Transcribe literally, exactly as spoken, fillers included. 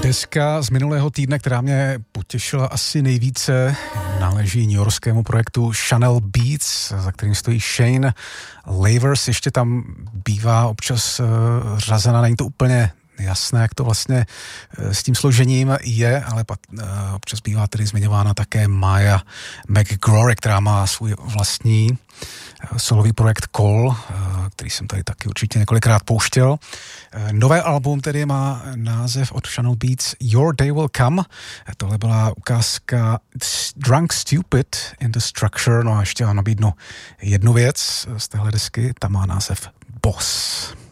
Deska z minulého týdne, která mě potěšila asi nejvíce, náleží newyorskému projektu Chanel Beats, za kterým stojí Shane Lavers. Ještě tam bývá občas uh, řazena, není to úplně jasné, jak to vlastně s tím složením je, ale pak uh, občas bývá tedy zmiňována také Maya McGrory, která má svůj vlastní uh, solový projekt Call, uh, který jsem tady taky určitě několikrát pouštěl. Uh, nové album tedy má název od Chanel Beats Your Day Will Come. Tohle byla ukázka Drunk Stupid in the Structure. No a ještě vám nabídnu jednu věc z téhle desky, ta má název Boss.